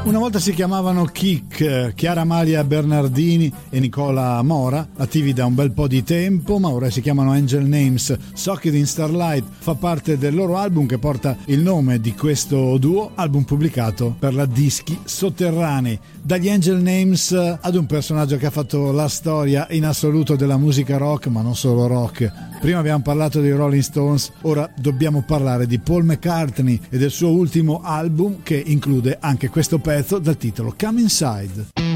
Una volta si chiamavano Kick, Chiara Amalia Bernardini e Nicola Mora, attivi da un bel po' di tempo, ma ora si chiamano Angel Names. Socket in Starlight fa parte del loro album che porta il nome di questo duo, album pubblicato per la Dischi Sotterranei. Dagli Angel Names ad un personaggio che ha fatto la storia in assoluto della musica rock, ma non solo rock. Prima abbiamo parlato dei Rolling Stones, ora dobbiamo parlare di Paul McCartney e del suo ultimo album che include anche questo pezzo dal titolo Come Inside.